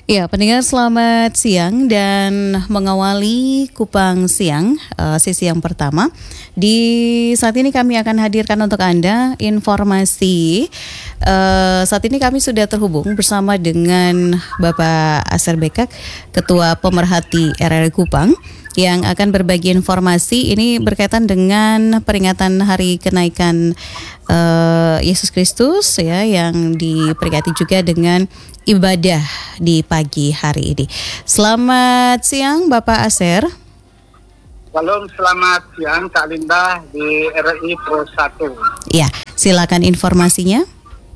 Ya, pendengar selamat siang dan mengawali Kupang Siang, sesi yang pertama. Di saat ini kami akan hadirkan untuk Anda informasi. Saat ini kami sudah terhubung bersama dengan Bapak Aser Bekak, Ketua Pemerhati RRI Kupang, yang akan berbagi informasi ini berkaitan dengan peringatan hari kenaikan Yesus Kristus ya, yang diperingati juga dengan ibadah di pagi hari ini. Selamat siang Bapak Aser. Salam, selamat siang Kak Linda di RRI Pro 1. Ya, silakan informasinya.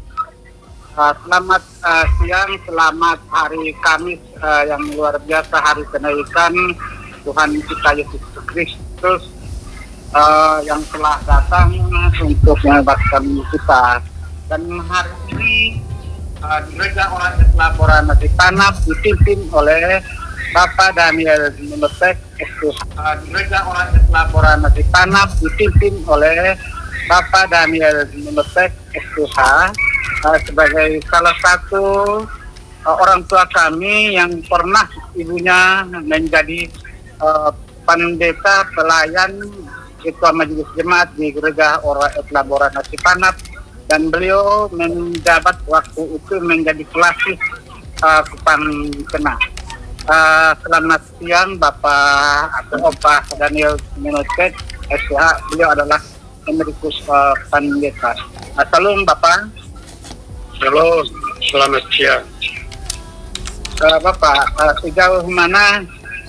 Selamat siang, selamat hari Kamis yang luar biasa, hari kenaikan Tuhan kita Yesus Kristus yang telah datang untuk membebaskan kita. Dan hari ini Gereja Orang Laporan Masih Tanap dipimpin oleh Bapak Daniel Minotek SPH. Gereja Orang Laporan Masih Tanap dipimpin oleh Bapak Daniel Minotek SPH sebagai salah satu orang tua kami yang pernah ibunya menjadi pendeta pelayan Ketua Majelis Jemaat di Gereja Orang Laporan Masih Tanap. Dan beliau menjabat waktu itu menjadi pelatih Kupang Tengah. Selamat siang Bapak atau Opa Daniel Minotek SPH. Beliau adalah emeritus pendeta. Salam Bapak. Halo, selamat siang. Bapak, sejauh mana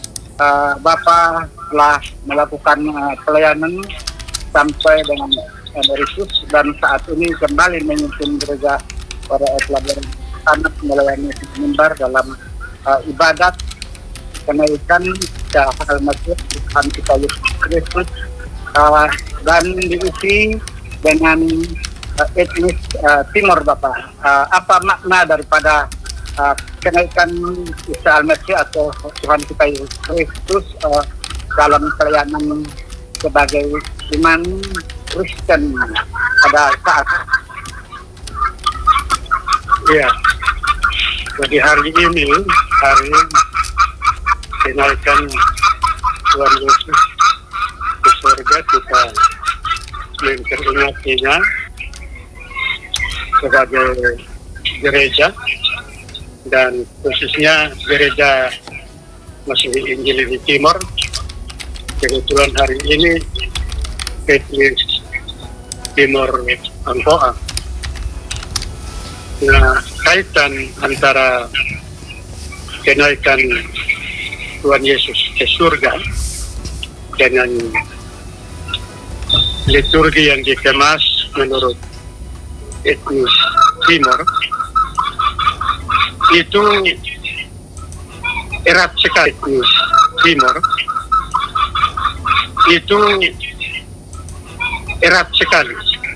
Bapak telah melakukan pelayanan sampai dengan emeritus dan saat ini kembali memimpin Gereja Orang Laporan Tanap melayani mimbar dalam ibadat kenaikan Al-Masih Tuhan kita Yesus Kristus dan diisi dengan etnis Timur Bapak. Apa makna daripada kenaikan Isa Al-Masih atau Tuhan kita Yesus Kristus dalam pelayanan sebagai iman Kristen pada saat Ya, jadi hari ini hari kenaikan Tuhan Yesus ke surga, kita memperingatinya sebagai gereja dan khususnya gereja Masih Injil di Timur. Kebetulan hari ini etnis Timur Angkoa. Nah, kaitan antara kenaikan Tuhan Yesus ke surga dengan liturgi yang dikemas menurut etnis Timur itu erat sekali. Etnis Timur itu erat sekali.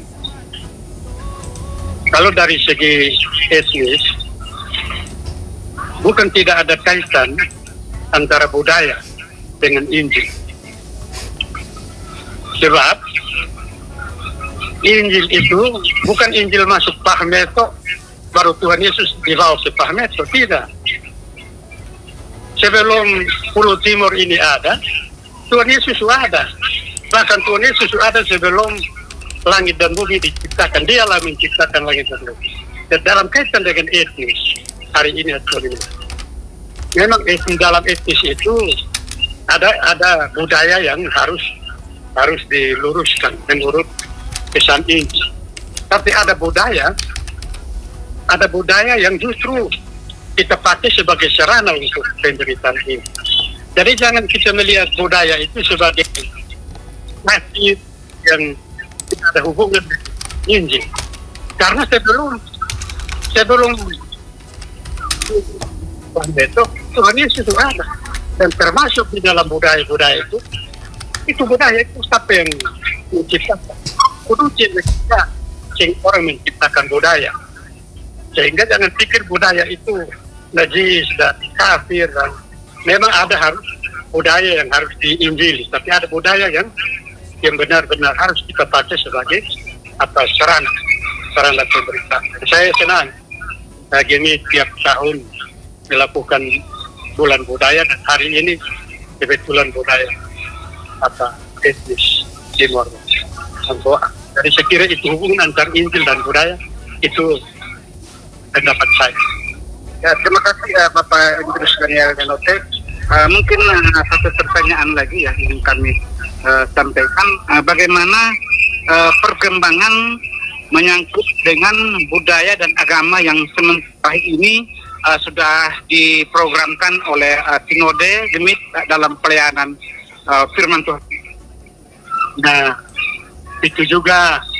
Kalau dari segi etnis, bukan tidak ada kaitan antara budaya dengan Injil. Sebab Injil itu bukan Injil masuk Pahmeto, baru Tuhan Yesus dibawa ke Pahmeto. Tidak. Sebelum Pulau Timur ini ada, Tuhan Yesus sudah ada. Bahkan Tuhan Yesus ada sebelum langit dan bumi diciptakan. Dialah menciptakan langit dan bumi. Dan dalam kaitan dengan etnis, hari ini memang dalam etnis itu ada budaya yang harus diluruskan menurut pesan Injil. Tapi ada budaya yang justru kita pakai sebagai sarana untuk pemberitaan ini. Jadi jangan kita melihat budaya itu sebagai nasib yang tidak ada hubungan dengan Injil. Karena sebelum Tuhan Yesus itu ada. Dan termasuk di dalam budaya-budaya itu budaya itu siapa yang menciptakan? Kudu kita orang menciptakan budaya. Sehingga jangan pikir budaya itu najis dan kafir. Dan memang ada harus budaya yang harus diinjili, tapi ada budaya yang benar-benar harus kita pakai sebagai sarana pemberitaan. Saya senang gini tiap tahun melakukan bulan budaya, dan hari ini kebetulan budaya etnis Timor. Jadi saya kira itu hubungan antar Injil dan budaya, itu pendapat saya. Ya, terima kasih Bapak Idrus Daniel Menote. Mungkin satu pertanyaan lagi yang ingin kami sampaikan, bagaimana perkembangan menyangkut dengan budaya dan agama yang sementara ini sudah diprogramkan oleh Sinode Gemit dalam pelayanan firman Tuhan. Nah, itu juga